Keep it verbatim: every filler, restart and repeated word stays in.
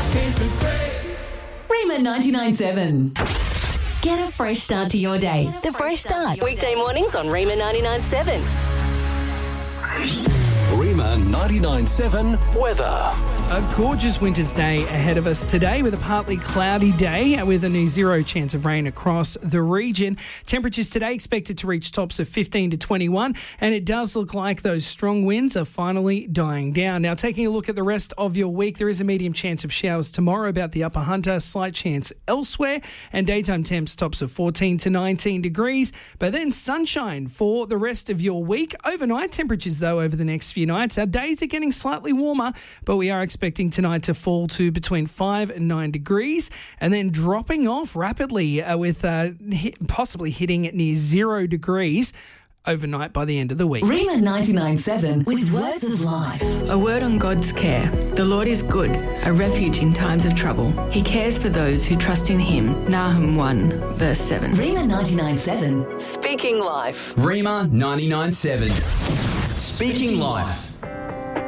Rima ninety-nine seven. Get a fresh start to your day. The Fresh Start. Weekday mornings on Rima ninety-nine seven. Rima ninety-nine seven weather. A gorgeous winter's day ahead of us today with a partly cloudy day with a near zero chance of rain across the region. Temperatures today expected to reach tops of fifteen to twenty-one, and it does look like those strong winds are finally dying down. Now, taking a look at the rest of your week, there is a medium chance of showers tomorrow about the Upper Hunter, slight chance elsewhere, and daytime temps tops of fourteen to nineteen degrees, but then sunshine for the rest of your week. Overnight temperatures, though, over the next few nights, our days are getting slightly warmer, but we are expecting tonight to fall to between five and nine degrees and then dropping off rapidly uh, with uh, hit, possibly hitting near zero degrees overnight by the end of the week. Rima ninety-nine seven with words of life. A word on God's care. The Lord is good, a refuge in times of trouble. He cares for those who trust in him. Nahum one, verse seven. Rima ninety-nine seven. Speaking Life. Rima ninety-nine seven. Speaking Life.